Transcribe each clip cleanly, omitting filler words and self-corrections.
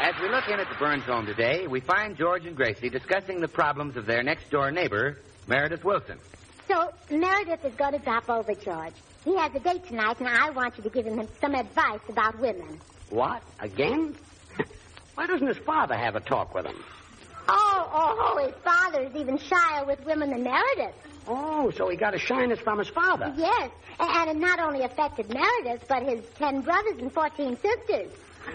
As we look in at the Burns home today, we find George and Gracie discussing the problems of their next-door neighbor, Meredith Wilson. So, Meredith is going to drop over, George. He has a date tonight, and I want you to give him some advice about women. What? Again? Why doesn't his father have a talk with him? His father is even shyer with women than Meredith. Oh, so he got a shyness from his father. Yes, and it not only affected Meredith, but his 10 brothers and 14 sisters.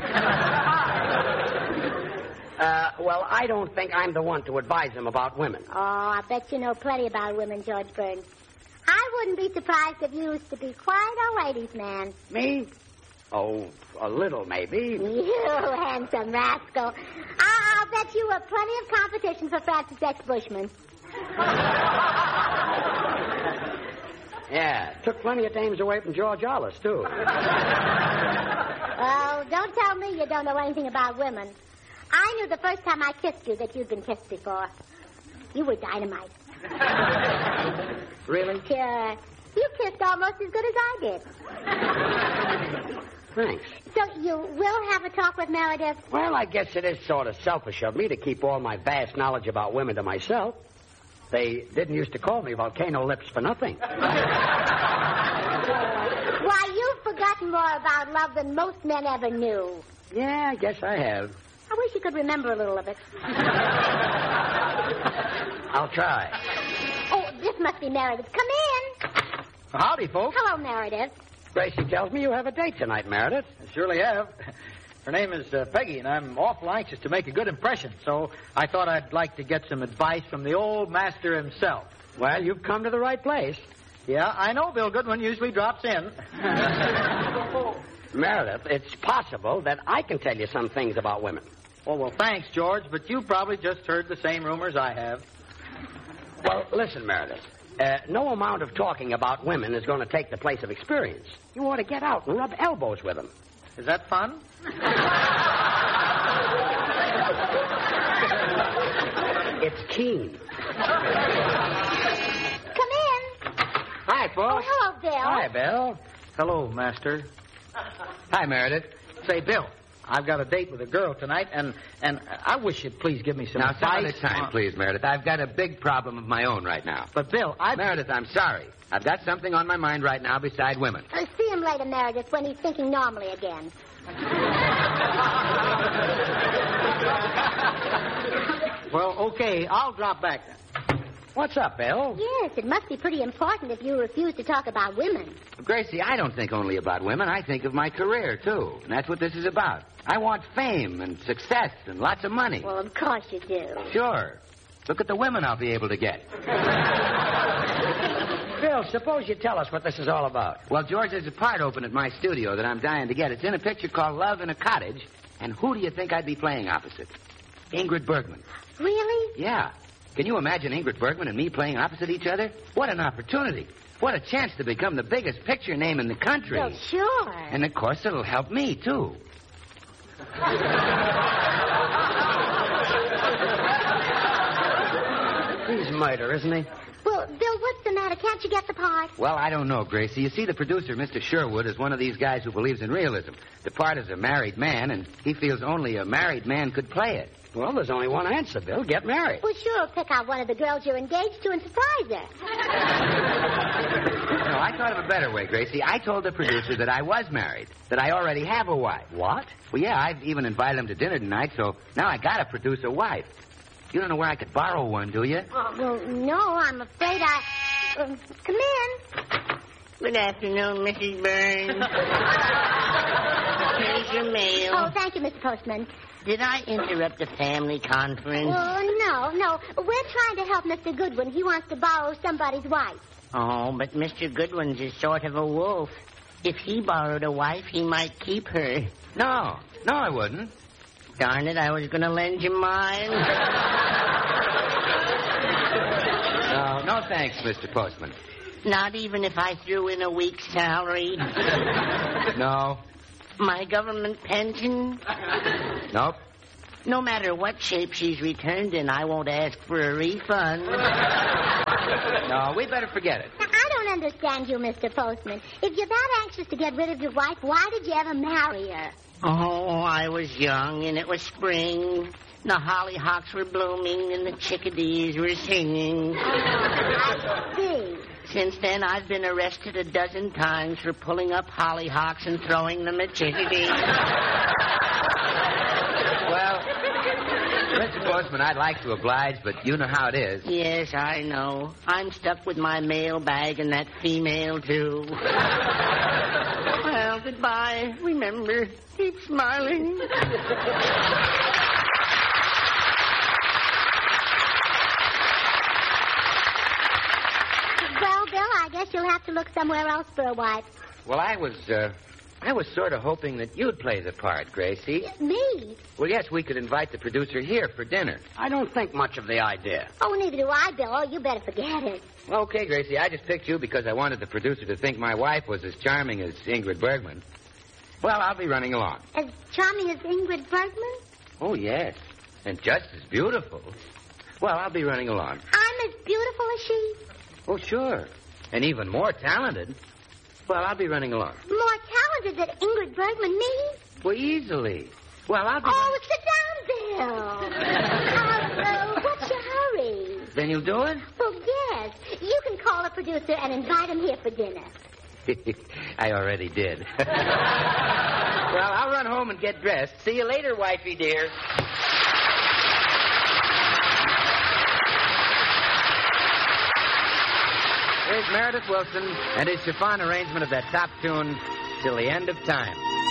Well, I don't think I'm the one to advise him about women. Oh, I bet you know plenty about women, George Burns. I wouldn't be surprised if you used to be quite a ladies' man. Me? Oh, a little, maybe. You handsome rascal. I'll bet you were plenty of competition for Francis X. Bushman. Yeah, took plenty of dames away from George Arliss, too. Oh, don't tell me you don't know anything about women. I knew the first time I kissed you that you'd been kissed before. You were dynamite. Really? Sure. You kissed almost as good as I did. Thanks. So you will have a talk with Meredith? Well, I guess it is sort of selfish of me to keep all my vast knowledge about women to myself. They didn't used to call me Volcano Lips for nothing. Why, you've forgotten more about love than most men ever knew. Yeah, I guess I have. I wish you could remember a little of it. I'll try. Oh, this must be Meredith. Come in. Howdy, folks. Hello, Meredith. Gracie tells me you have a date tonight, Meredith. I surely have. Her name is Peggy, and I'm awful anxious to make a good impression, so I thought I'd like to get some advice from the old master himself. Well, you've come to the right place. Yeah, I know Bill Goodwin usually drops in. Meredith, it's possible that I can tell you some things about women. Oh, well, thanks, George, but you probably just heard the same rumors I have. Well, listen, Meredith. No amount of talking about women is going to take the place of experience. You ought to get out and rub elbows with them. Is that fun? It's keen. Come in. Hi, folks. Oh, hello, Bill. Hi, Bill. Hello, Master. Hi, Meredith. Say, Bill, I've got a date with a girl tonight, and I wish you'd please give me some Now, advice. some other time, please, Meredith. I've got a big problem of my own right now. But, Bill, Meredith, I'm sorry. I've got something on my mind right now beside women. See him later, Meredith, when he's thinking normally again. Well, okay, I'll drop back then. What's up, Bill? Yes, it must be pretty important if you refuse to talk about women. Gracie, I don't think only about women. I think of my career, too. And that's what this is about. I want fame and success and lots of money. Well, of course you do. Sure. Look at the women I'll be able to get. Bill, suppose you tell us what this is all about. Well, George, there's a part open at my studio that I'm dying to get. It's in a picture called Love in a Cottage. And who do you think I'd be playing opposite? Ingrid Bergman. Really? Yeah. Can you imagine Ingrid Bergman and me playing opposite each other? What an opportunity. What a chance to become the biggest picture name in the country. Well, sure. And, of course, it'll help me, too. He's murder, isn't he? Well, Bill, what's the matter? Can't you get the part? Well, I don't know, Gracie. You see, the producer, Mr. Sherwood, is one of these guys who believes in realism. The part is a married man, and he feels only a married man could play it. Well, there's only one answer, Bill. Get married. Well, sure, pick out one of the girls you're engaged to and surprise her. No, I thought of a better way, Gracie. I told the producer that I was married, that I already have a wife. What? Well, yeah, I've even invited him to dinner tonight, so now I gotta produce a wife. You don't know where I could borrow one, do you? Well, no, I'm afraid I... come in. Good afternoon, Mrs. Burns. Here's your mail. Oh, thank you, Mr. Postman. Did I interrupt a family conference? No. We're trying to help Mr. Goodwin. He wants to borrow somebody's wife. Oh, but Mr. Goodwin's is sort of a wolf. If he borrowed a wife, he might keep her. No, I wouldn't. Darn it, I was going to lend you mine. No, thanks, Mr. Postman. Not even if I threw in a week's salary? No. My government pension? Nope. No matter what shape she's returned in, I won't ask for a refund. No, we better forget it. Now, I don't don't understand you, Mr. Postman. If you're that anxious to get rid of your wife, why did you ever marry her? Oh, I was young, and it was spring. The hollyhocks were blooming, and the chickadees were singing. I see. Since then, I've been arrested 12 times for pulling up hollyhocks and throwing them at chickadees. Well, Mr. Postman, I'd like to oblige, but you know how it is. Yes, I know. I'm stuck with my mailbag and that female, too. Well, goodbye. Remember, keep smiling. Well, Bill, I guess you'll have to look somewhere else for a wife. Well, I was sort of hoping that you'd play the part, Gracie. Me? Well, yes, we could invite the producer here for dinner. I don't think much of the idea. Oh, neither do I, Bill. Oh, you better forget it. Okay, Gracie, I just picked you because I wanted the producer to think my wife was as charming as Ingrid Bergman. Well, I'll be running along. As charming as Ingrid Bergman? Oh, yes. And just as beautiful. Well, I'll be running along. I'm as beautiful as she? Oh, sure. And even more talented. Well, I'll be running along. More talented than Ingrid Bergman, me? Well, easily. Well, I'll be... Oh, sit down, Bill. What's your hurry? Then you'll do it? Well, yes. You can call the producer and invite him here for dinner. I already did. Well, I'll run home and get dressed. See you later, wifey dear. Here's Meredith Wilson and his chiffon arrangement of that top tune, Till the End of Time.